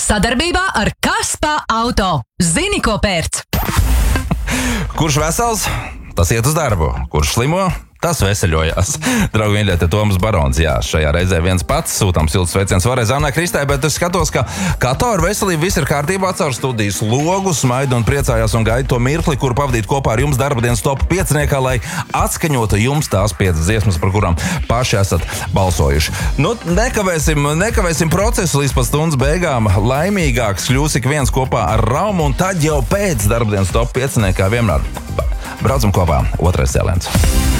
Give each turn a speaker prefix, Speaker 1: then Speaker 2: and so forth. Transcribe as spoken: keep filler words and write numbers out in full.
Speaker 1: Sadarbībā ar Kaspa Auto. Zini, ko pērc?
Speaker 2: Kurš vesels, tas iet uz darbu. Kurš slimo, tas veseļojās. Draugi mīļie, te Toms Barons. Jā, šajā reizē viens pats sūtām siltus sveicienus Varai Zānai Kristai, bet es skatos, ka kā tā ar veselību viss ir kārtībā caur studijas logu, smaida un priecājās un gaida to mirkli, kuru pavadīt kopā ar jums darba dienas topu pieciniekā, lai atskaņotu jums tās piecas dziesmas, par kurām paši esat balsojuši. Nu, nekavēsim, nekavēsim procesu līdz pat stundas beigām. Laimīgāks kļūs ik viens kopā ar Raumu, un tad jau pēc darba dienas topu pieciniekā vienmēr braucam kopā. Otrais cēliens.